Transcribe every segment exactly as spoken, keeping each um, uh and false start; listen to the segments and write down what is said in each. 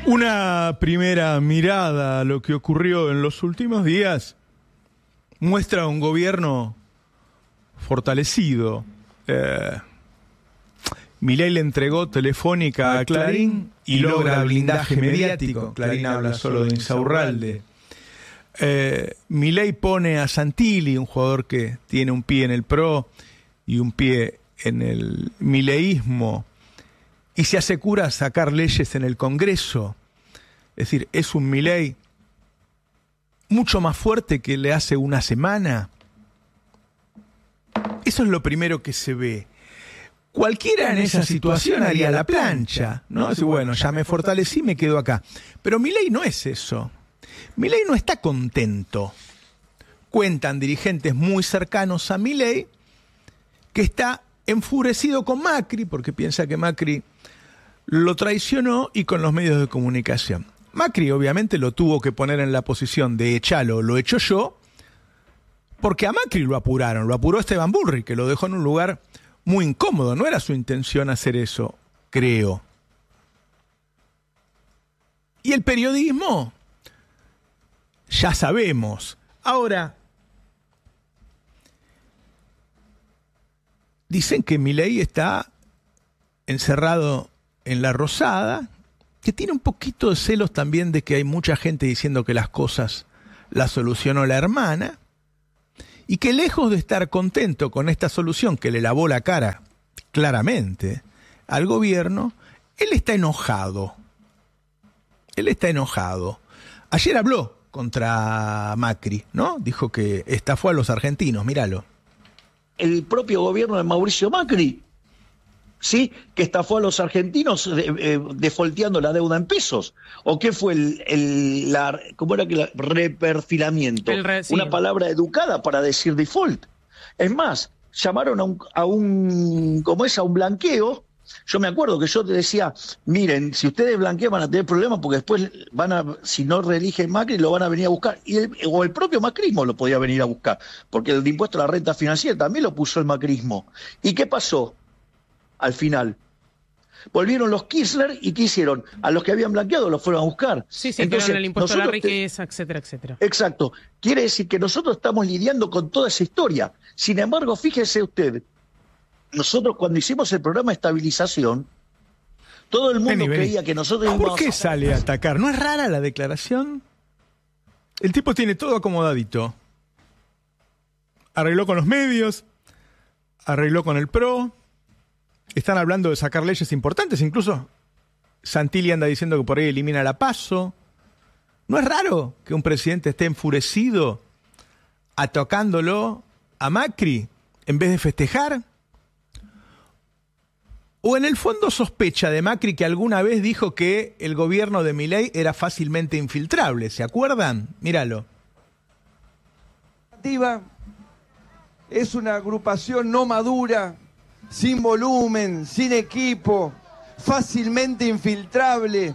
Una primera mirada a lo que ocurrió en los últimos días muestra un gobierno fortalecido. Eh, Milei le entregó Telefónica a Clarín y logra blindaje mediático. Clarín habla solo de Insaurralde. Eh, Milei pone a Santilli, un jugador que tiene un pie en el PRO y un pie en el mileísmo, y se asegura sacar leyes en el Congreso. Es decir, es un Milei mucho más fuerte que le hace una semana. Eso es lo primero que se ve. Cualquiera en esa situación haría la plancha, ¿no? Así, bueno, ya me fortalecí, me quedo acá. Pero Milei no es eso. Milei no está contento. Cuentan dirigentes muy cercanos a Milei que está enfurecido con Macri porque piensa que Macri lo traicionó y con los medios de comunicación. Macri obviamente lo tuvo que poner en la posición de echalo, lo echo yo, porque a Macri lo apuraron, lo apuró Esteban Bullrich, que lo dejó en un lugar muy incómodo. No era su intención hacer eso, creo. Y el periodismo, ya sabemos. Ahora, dicen que Milei está encerrado en la Rosada, que tiene un poquito de celos también de que hay mucha gente diciendo que las cosas las solucionó la hermana, y que lejos de estar contento con esta solución que le lavó la cara claramente al gobierno, él está enojado. Él está enojado. Ayer habló contra Macri, ¿no? Dijo que estafó a los argentinos, míralo. El propio gobierno de Mauricio Macri, ¿sí? Que estafó a los argentinos eh, eh, defolteando la deuda en pesos. ¿O qué fue el, el la, cómo era que la reperfilamiento? El re, sí. Una palabra educada para decir default. Es más, llamaron a un, a un, ¿cómo es? A un blanqueo. Yo me acuerdo que yo te decía, miren, si ustedes blanquean van a tener problemas porque después van a, si no reeligen Macri, lo van a venir a buscar. Y el, o el propio macrismo lo podía venir a buscar, porque el impuesto a la renta financiera también lo puso el macrismo. ¿Y qué pasó? Al final volvieron los Kirchner y ¿qué hicieron? A los que habían blanqueado los fueron a buscar. Sí, sí, entonces el impuesto a la riqueza, te... etcétera, etcétera. Exacto. Quiere decir que nosotros estamos lidiando con toda esa historia. Sin embargo, fíjese usted, nosotros cuando hicimos el programa de estabilización, todo el mundo vení, vení. creía que nosotros... ¿Por qué a... sale a atacar? ¿No es rara la declaración? El tipo tiene todo acomodadito. Arregló con los medios, arregló con el PRO. Están hablando de sacar leyes importantes, incluso Santilli anda diciendo que por ahí elimina la PASO. ¿No es raro que un presidente esté enfurecido atacándolo a Macri en vez de festejar? ¿O en el fondo sospecha de Macri que alguna vez dijo que el gobierno de Milei era fácilmente infiltrable? ¿Se acuerdan? Míralo. Es una agrupación no madura, sin volumen, sin equipo, fácilmente infiltrable.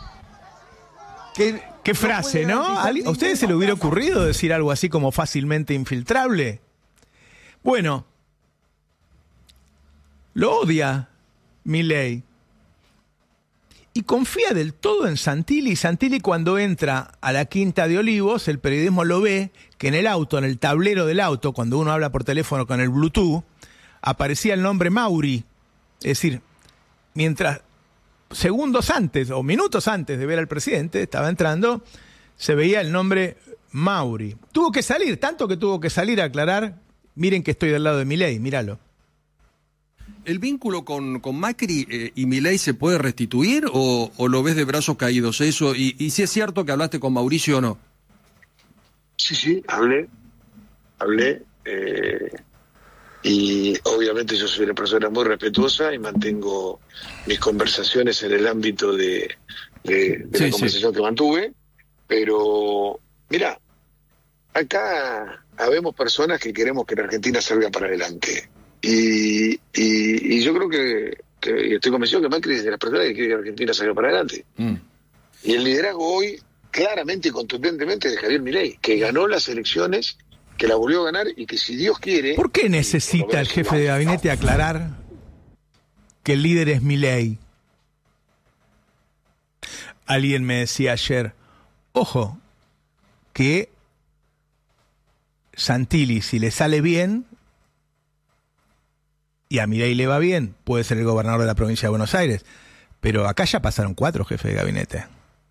Que Qué frase, ¿no? ¿A ustedes se le hubiera ocurrido decir algo así como fácilmente infiltrable? Bueno, lo odia Milei y confía del todo en Santilli. Santilli, cuando entra a la Quinta de Olivos, el periodismo lo ve, que en el auto, en el tablero del auto, cuando uno habla por teléfono con el Bluetooth, aparecía el nombre Mauri. Es decir, mientras segundos antes o minutos antes de ver al presidente, estaba entrando, se veía el nombre Mauri. Tuvo que salir, tanto que tuvo que salir a aclarar, miren que estoy del lado de Milei, míralo. ¿El vínculo con, con Macri eh, y Milei se puede restituir o, o lo ves de brazos caídos eso? Y, y si es cierto que hablaste con Mauricio o no. Sí, sí, hablé, hablé, eh, y obviamente yo soy una persona muy respetuosa y mantengo mis conversaciones en el ámbito de, de, de sí, la conversación sí. que mantuve, pero mira, acá habemos personas que queremos que la Argentina salga para adelante. Y, y, y yo creo que, que estoy convencido que Macri es de las personas que quiere que Argentina salga para adelante. Mm. Y el liderazgo hoy, claramente y contundentemente, de Javier Milei, que ganó las elecciones, que la volvió a ganar y que si Dios quiere... ¿Por qué necesita el jefe de gabinete aclarar que el líder es Milei? Alguien me decía ayer, ojo, que Santilli, si le sale bien, y a Milei le va bien, puede ser el gobernador de la provincia de Buenos Aires. Pero acá ya pasaron cuatro jefes de gabinete.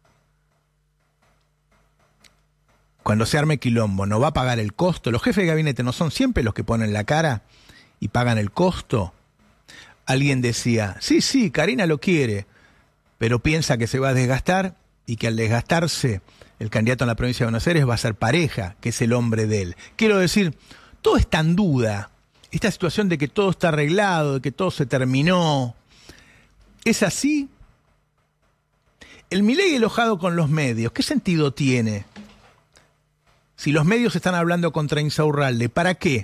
Cuando se arme quilombo, ¿no va a pagar el costo? Los jefes de gabinete no son siempre los que ponen la cara y pagan el costo. Alguien decía, sí, sí, Karina lo quiere, pero piensa que se va a desgastar y que al desgastarse el candidato en la provincia de Buenos Aires va a ser Pareja, que es el hombre de él. Quiero decir, todo está en duda. Esta situación de que todo está arreglado, de que todo se terminó, ¿es así? El Milei enojado con los medios, ¿qué sentido tiene? Si los medios están hablando contra Insaurralde, ¿para qué?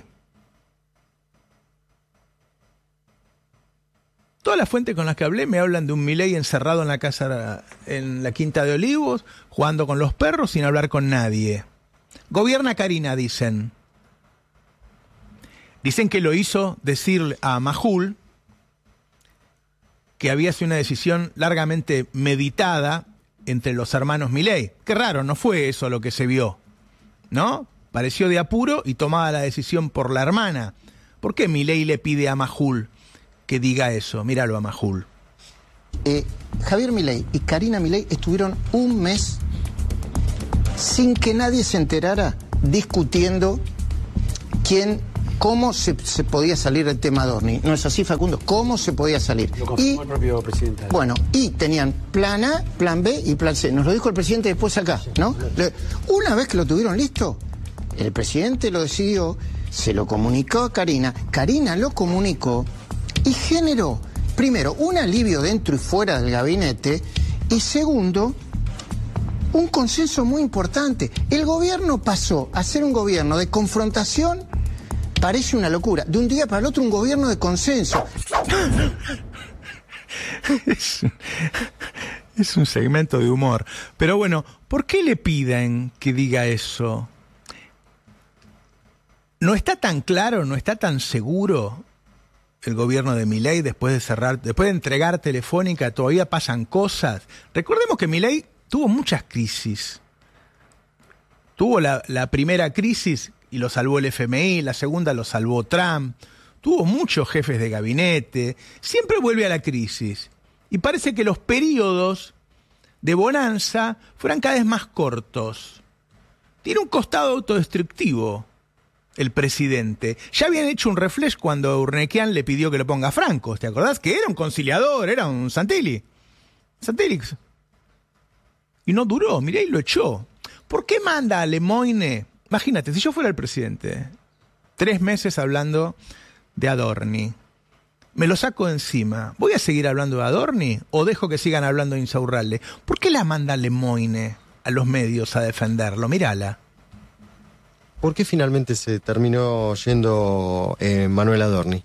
Todas las fuentes con las que hablé me hablan de un Milei encerrado en la casa, en la Quinta de Olivos, jugando con los perros sin hablar con nadie. Gobierna Karina, dicen. Dicen que lo hizo decir a Majul que había sido una decisión largamente meditada entre los hermanos Milei. Qué raro, no fue eso lo que se vio, ¿no? Pareció de apuro y tomada la decisión por la hermana. ¿Por qué Milei le pide a Majul que diga eso? Míralo a Majul. Eh, Javier Milei y Karina Milei estuvieron un mes sin que nadie se enterara discutiendo quién... ¿Cómo se, se podía salir el tema Adorni? ¿No es así, Facundo? ¿Cómo se podía salir? Lo confirmó y, el propio presidente. Bueno, y tenían plan A, plan B y plan C. Nos lo dijo el presidente después acá, ¿no? Una vez que lo tuvieron listo, el presidente lo decidió, se lo comunicó a Karina, Karina lo comunicó y generó, primero, un alivio dentro y fuera del gabinete y segundo, un consenso muy importante. El gobierno pasó a ser un gobierno de confrontación. Parece una locura. De un día para el otro un gobierno de consenso. Es, es un segmento de humor. Pero bueno, ¿por qué le piden que diga eso? ¿No está tan claro, no está tan seguro el gobierno de Milei después de cerrar, después de entregar Telefónica? Todavía pasan cosas. Recordemos que Milei tuvo muchas crisis. Tuvo la, la primera crisis y lo salvó el F M I, la segunda lo salvó Trump, tuvo muchos jefes de gabinete, siempre vuelve a la crisis. Y parece que los periodos de bonanza fueran cada vez más cortos. Tiene un costado autodestructivo el presidente. Ya habían hecho un reflex cuando Urnequian le pidió que lo ponga a Franco, ¿te acordás? Que era un conciliador, era un Santilli. Santilli. Y no duró, Milei lo echó. ¿Por qué manda a Lemoyne? Imagínate, si yo fuera el presidente, tres meses hablando de Adorni, me lo saco de encima, ¿voy a seguir hablando de Adorni o dejo que sigan hablando de Insaurralde? ¿Por qué la manda Lemoyne a los medios a defenderlo? Mírala. ¿Por qué finalmente se terminó yendo eh, Manuel Adorni?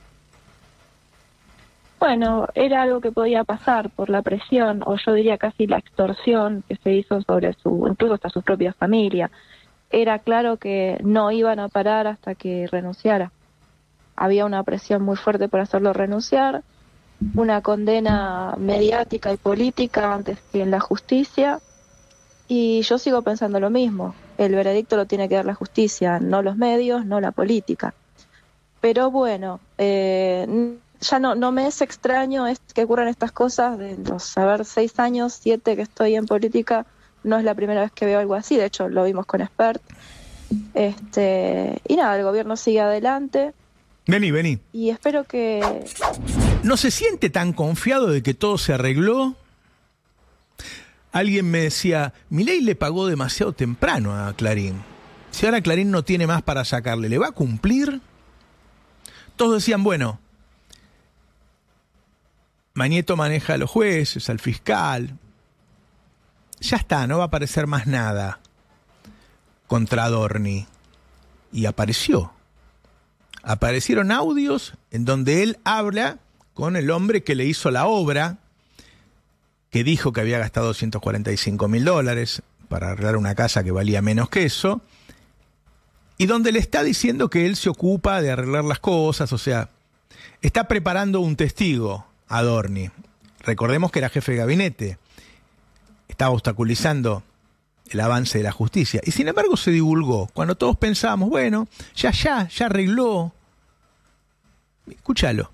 Bueno, era algo que podía pasar por la presión, o yo diría casi la extorsión que se hizo sobre su, incluso hasta su propia familia. Era claro que no iban a parar hasta que renunciara. Había una presión muy fuerte por hacerlo renunciar, una condena mediática y política antes que en la justicia, y yo sigo pensando lo mismo. El veredicto lo tiene que dar la justicia, no los medios, no la política. Pero bueno, eh, ya no, no me es extraño es que ocurran estas cosas. De los, a ver, seis años, siete que estoy en política, no es la primera vez que veo algo así, de hecho lo vimos con Spert. Este, y nada, el gobierno sigue adelante. Vení, vení. Y espero que... ¿No se siente tan confiado de que todo se arregló? Alguien me decía, Milei le pagó demasiado temprano a Clarín. Si ahora Clarín no tiene más para sacarle, ¿le va a cumplir? Todos decían, bueno, Mañeto maneja a los jueces, al fiscal. Ya está, no va a aparecer más nada contra Adorni. Y apareció. Aparecieron audios en donde él habla con el hombre que le hizo la obra, que dijo que había gastado doscientos cuarenta y cinco mil dólares para arreglar una casa que valía menos que eso, y donde le está diciendo que él se ocupa de arreglar las cosas, o sea, está preparando un testigo, Adorni. Recordemos que era jefe de gabinete. estaba obstaculizando el avance de la justicia. Y sin embargo se divulgó, cuando todos pensábamos, bueno, ya, ya, ya arregló. Escúchalo.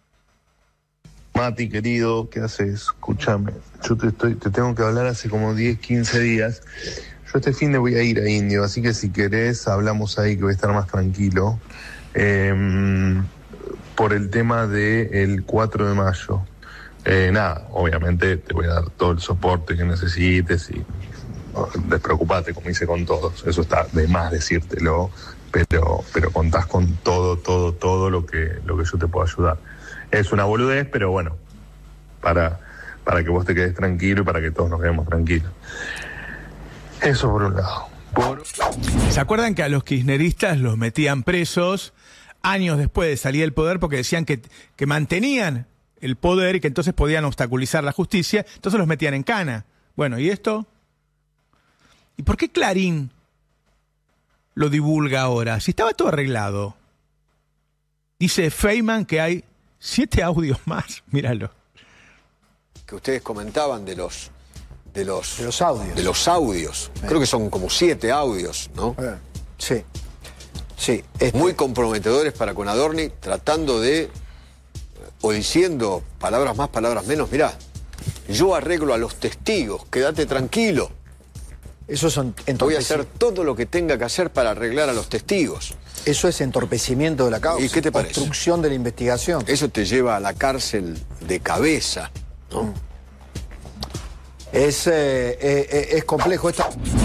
Mati, querido, ¿qué haces? Escúchame, yo te, estoy, te tengo que hablar hace como diez, quince días. Yo este fin de voy a ir a Indio, así que si querés hablamos ahí, que voy a estar más tranquilo. Eh, por el tema del cuatro de mayo. Eh, nada, obviamente te voy a dar todo el soporte que necesites y no, despreocupate, como hice con todos. Eso está de más decírtelo, pero, pero contás con todo, todo, todo lo que, lo que yo te puedo ayudar. Es una boludez, pero bueno, para, para que vos te quedes tranquilo y para que todos nos quedemos tranquilos. Eso por un lado. Por... ¿Se acuerdan que a los kirchneristas los metían presos años después de salir del poder porque decían que, que mantenían el poder y que entonces podían obstaculizar la justicia? Entonces los metían en cana. Bueno, ¿y esto? ¿Y por qué Clarín lo divulga ahora? Si estaba todo arreglado. Dice Feynman que hay siete audios más. Míralo. Que ustedes comentaban de los de los de los audios. De los audios. Sí. Creo que son como siete audios, ¿no? Sí. Sí. Este... Muy comprometedores para con Adorni, tratando de o diciendo palabras más, palabras menos. Mirá, yo arreglo a los testigos, quédate tranquilo. Eso son Voy a hacer todo lo que tenga que hacer para arreglar a los testigos. Eso es entorpecimiento de la causa. ¿Y qué te parece? Obstrucción de la investigación. Eso te lleva a la cárcel de cabeza, ¿no? Mm. Es, eh, eh, es complejo esto.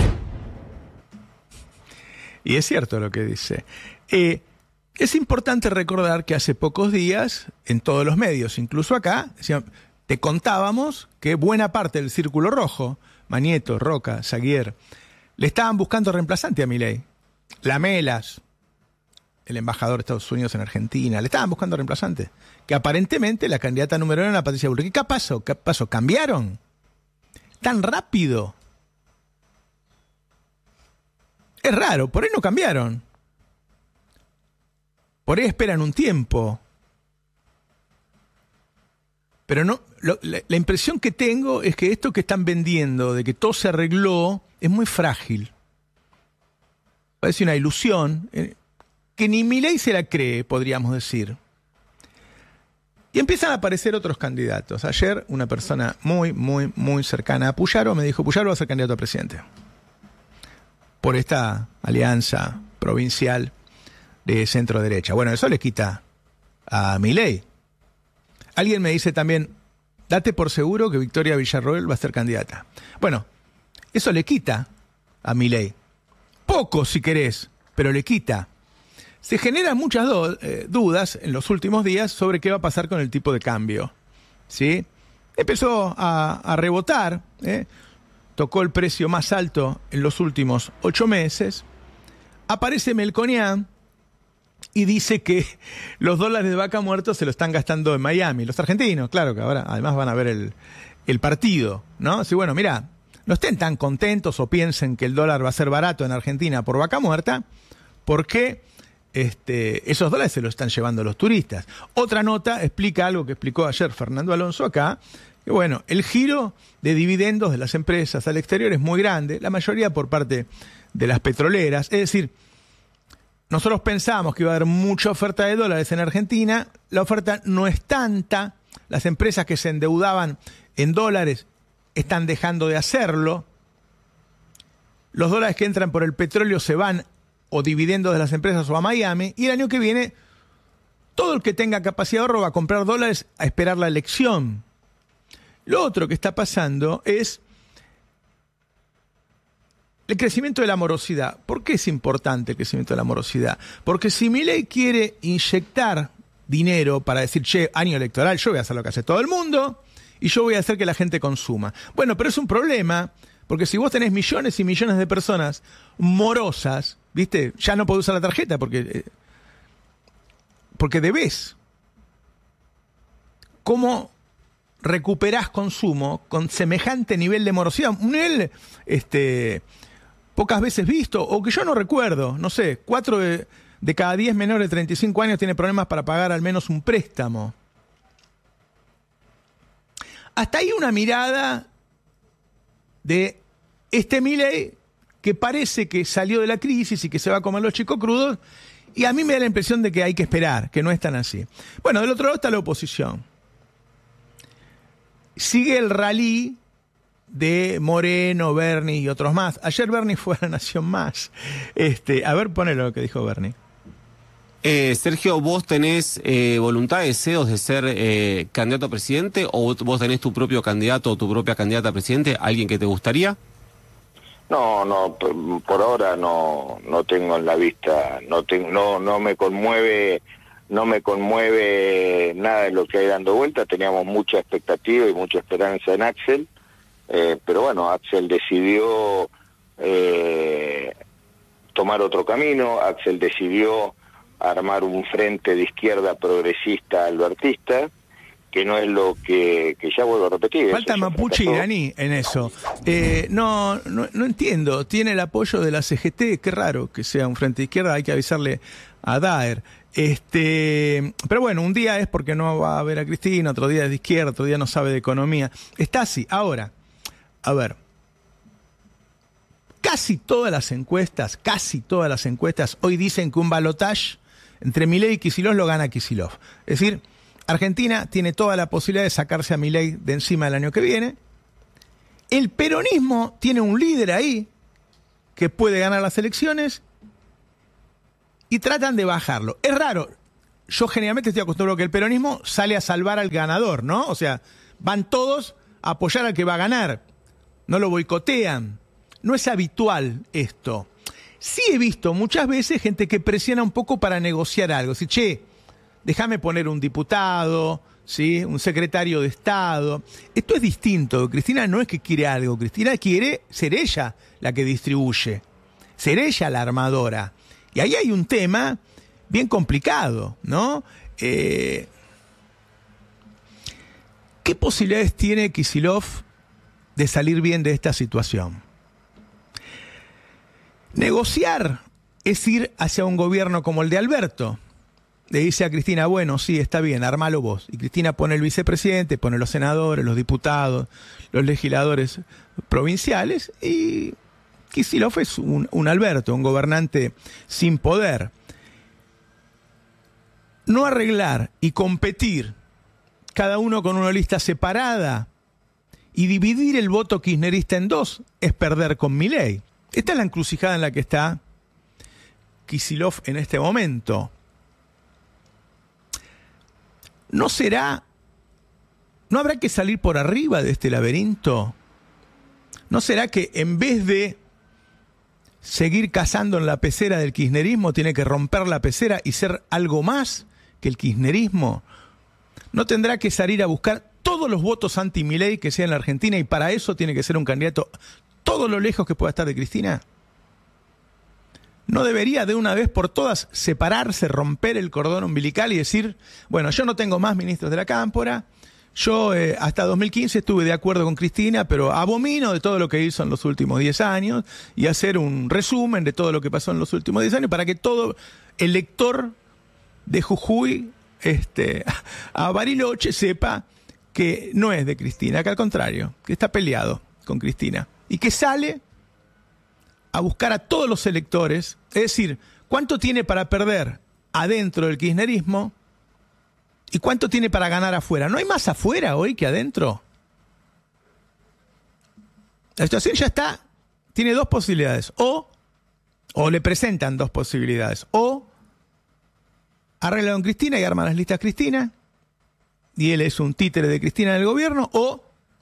Y es cierto lo que dice. Eh, es importante recordar que hace pocos días, en todos los medios, incluso acá, decían, te contábamos que buena parte del Círculo Rojo, Manieto, Roca, Saguier, le estaban buscando reemplazante a Milei. Lamelas, el embajador de Estados Unidos en Argentina, le estaban buscando reemplazante. Que aparentemente la candidata número uno era Patricia Bullrich. ¿Qué pasó? ¿Qué pasó? ¿Cambiaron? ¿Tan rápido? Es raro, por ahí no cambiaron. Por ahí esperan un tiempo. Pero no, lo, la, la impresión que tengo es que esto que están vendiendo, de que todo se arregló, es muy frágil. Parece una ilusión, eh, que ni Milei se la cree, podríamos decir. Y empiezan a aparecer otros candidatos. Ayer una persona muy, muy, muy cercana a Puyaro me dijo, Puyaro va a ser candidato a presidente. Por esta alianza provincial de centro-derecha. Bueno, eso le quita a Milei. Alguien me dice también, date por seguro que Victoria Villarroel va a ser candidata. Bueno, eso le quita a Milei. Poco, si querés, pero le quita. Se generan muchas do- eh, dudas en los últimos días sobre qué va a pasar con el tipo de cambio. ¿Sí? Empezó a, a rebotar, ¿eh? Tocó el precio más alto en los últimos ocho meses. Aparece Melconian y dice que los dólares de Vaca Muerta se lo están gastando en Miami. Los argentinos, claro, que ahora además van a ver el, el partido, ¿no? Así, bueno, mira, no estén tan contentos o piensen que el dólar va a ser barato en Argentina por Vaca Muerta, porque este, esos dólares se los están llevando los turistas. Otra nota explica algo que explicó ayer Fernando Alonso acá, que bueno, el giro de dividendos de las empresas al exterior es muy grande, la mayoría por parte de las petroleras, es decir, nosotros pensábamos que iba a haber mucha oferta de dólares en Argentina, la oferta no es tanta, las empresas que se endeudaban en dólares están dejando de hacerlo, los dólares que entran por el petróleo se van o dividendos de las empresas o a Miami, y el año que viene todo el que tenga capacidad de ahorro va a comprar dólares a esperar la elección. Lo otro que está pasando es el crecimiento de la morosidad. ¿Por qué es importante el crecimiento de la morosidad? Porque si Milei quiere inyectar dinero para decir, che, año electoral, yo voy a hacer lo que hace todo el mundo y yo voy a hacer que la gente consuma. Bueno, pero es un problema, porque si vos tenés millones y millones de personas morosas, ¿viste? Ya no podés usar la tarjeta porque, eh, porque debés. ¿Cómo recuperás consumo con semejante nivel de morosidad? Un nivel este, pocas veces visto, o que yo no recuerdo, no sé, cuatro de, de cada diez menores de treinta y cinco años tiene problemas para pagar al menos un préstamo. Hasta ahí una mirada de este Milei que parece que salió de la crisis y que se va a comer los chicos crudos, y a mí me da la impresión de que hay que esperar, que no es tan así. Bueno, del otro lado está la oposición. Sigue el rally de Moreno, Bernie y otros más. Ayer Bernie fue a La Nación Más. Este, a ver, ponelo lo que dijo Bernie. Eh, Sergio, ¿vos tenés eh, voluntad, deseos de ser eh, candidato a presidente, o vos tenés tu propio candidato o tu propia candidata a presidente, alguien que te gustaría? No, no, por, por ahora no, no tengo en la vista, no tengo, no, no me conmueve, no me conmueve nada de lo que hay dando vuelta. Teníamos mucha expectativa y mucha esperanza en Axel, eh, pero bueno, Axel decidió eh, tomar otro camino. Axel decidió armar un frente de izquierda progresista albertista, que no es lo que, que ya vuelvo a repetir. Falta Mapuche y Iraní en eso. Eh, no, no, no entiendo. Tiene el apoyo de la C G T. Qué raro que sea un frente de izquierda. Hay que avisarle a Daer. Este, pero bueno, un día es porque no va a ver a Cristina, otro día es de izquierda, otro día no sabe de economía. Está así. Ahora, a ver. Casi todas las encuestas, casi todas las encuestas hoy dicen que un balotaje entre Milei y Kicillof lo gana Kicillof. Es decir, Argentina tiene toda la posibilidad de sacarse a Milei de encima el año que viene. El peronismo tiene un líder ahí que puede ganar las elecciones y tratan de bajarlo. Es raro. Yo generalmente estoy acostumbrado a que el peronismo sale a salvar al ganador, ¿no? O sea, van todos a apoyar al que va a ganar. No lo boicotean. No es habitual esto. Sí he visto muchas veces gente que presiona un poco para negociar algo. Si, che, déjame poner un diputado, ¿sí? Un secretario de Estado. Esto es distinto. Cristina no es que quiere algo. Cristina quiere ser ella la que distribuye. Ser ella la armadora. Y ahí hay un tema bien complicado, ¿no? Eh, ¿Qué posibilidades tiene Kicillof de salir bien de esta situación? Negociar es ir hacia un gobierno como el de Alberto. Le dice a Cristina, bueno, sí, está bien, armalo vos. Y Cristina pone el vicepresidente, pone los senadores, los diputados, los legisladores provinciales, y Kicillof es un, un Alberto, un gobernante sin poder. No arreglar y competir, cada uno con una lista separada, y dividir el voto kirchnerista en dos, es perder con Milei. Esta es la encrucijada en la que está Kicillof en este momento. ¿No será, no habrá que salir por arriba de este laberinto? ¿No será que en vez de seguir cazando en la pecera del kirchnerismo, tiene que romper la pecera y ser algo más que el kirchnerismo? ¿No tendrá que salir a buscar todos los votos anti-Milei que sea en la Argentina, y para eso tiene que ser un candidato todo lo lejos que pueda estar de Cristina? ¿No debería de una vez por todas separarse, romper el cordón umbilical y decir, bueno, yo no tengo más ministros de la Cámpora, yo eh, hasta dos mil quince estuve de acuerdo con Cristina, pero abomino de todo lo que hizo en los últimos diez años, y hacer un resumen de todo lo que pasó en los últimos diez años para que todo elector de Jujuy este, a Bariloche sepa que no es de Cristina, que al contrario, que está peleado con Cristina, y que sale a buscar a todos los electores, es decir, cuánto tiene para perder adentro del kirchnerismo y cuánto tiene para ganar afuera. ¿No hay más afuera hoy que adentro? La situación ya está, tiene dos posibilidades, o, o le presentan dos posibilidades, o arregla con Cristina y arma las listas Cristina, y él es un títere de Cristina en el gobierno, o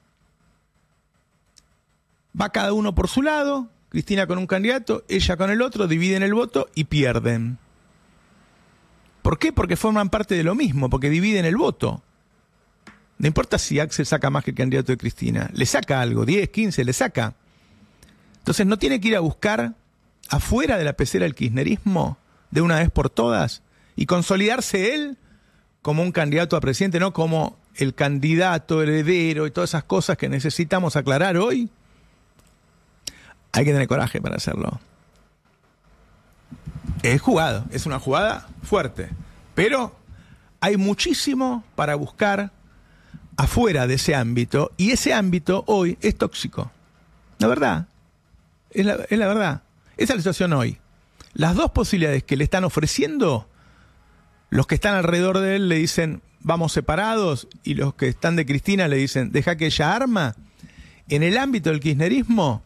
va cada uno por su lado, Cristina con un candidato, ella con el otro, dividen el voto y pierden. ¿Por qué? Porque forman parte de lo mismo, porque dividen el voto. No importa si Axel saca más que el candidato de Cristina, le saca algo, diez, quince, le saca. Entonces no tiene que ir a buscar afuera de la pecera el kirchnerismo de una vez por todas y consolidarse él como un candidato a presidente, no como el candidato heredero y todas esas cosas que necesitamos aclarar hoy. Hay que tener coraje para hacerlo. Es jugado, es una jugada fuerte, pero hay muchísimo para buscar afuera de ese ámbito, y ese ámbito hoy es tóxico. La verdad. Es la, es la verdad. Esa es la situación hoy. Las dos posibilidades que le están ofreciendo, los que están alrededor de él le dicen vamos separados, y los que están de Cristina le dicen deja que ella arma. En el ámbito del kirchnerismo,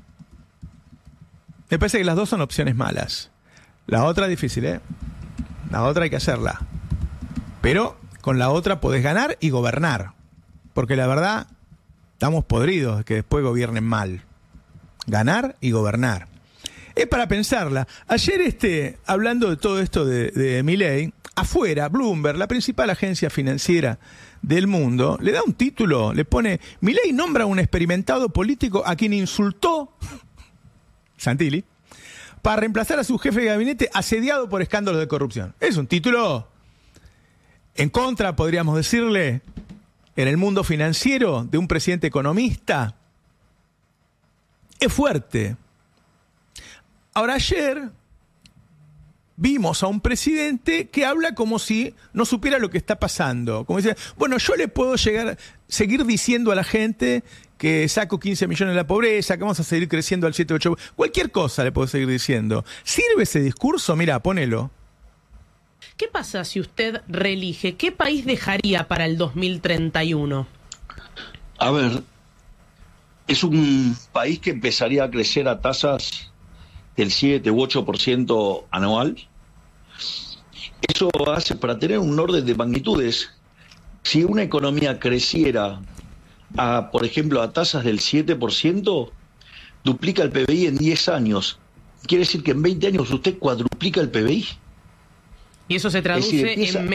me parece que las dos son opciones malas. La otra es difícil, ¿eh? La otra hay que hacerla. Pero con la otra podés ganar y gobernar. Porque la verdad, estamos podridos de que después gobiernen mal. Ganar y gobernar. Es para pensarla. Ayer, este, hablando de todo esto de, de Milei, afuera, Bloomberg, la principal agencia financiera del mundo, le da un título, le pone, Milei nombra un experimentado político a quien insultó, Santilli, para reemplazar a su jefe de gabinete asediado por escándalos de corrupción. Es un título en contra, podríamos decirle, en el mundo financiero de un presidente economista. Es fuerte. Ahora, ayer vimos a un presidente que habla como si no supiera lo que está pasando. Como dice, bueno, yo le puedo llegar, seguir diciendo a la gente que saco quince millones de la pobreza, que vamos a seguir creciendo al siete, ocho... Cualquier cosa le puedo seguir diciendo. ¿Sirve ese discurso? Mira, ponelo. ¿Qué pasa si usted reelige? ¿Qué país dejaría para el dos mil treinta y uno? A ver, es un país que empezaría a crecer a tasas del siete u ocho por ciento anual. Eso hace, para tener un orden de magnitudes, si una economía creciera, a, por ejemplo, a tasas del siete por ciento, duplica el P B I en diez años. Quiere decir que en veinte años usted cuadruplica el P B I. Y eso se traduce es decir, empieza... en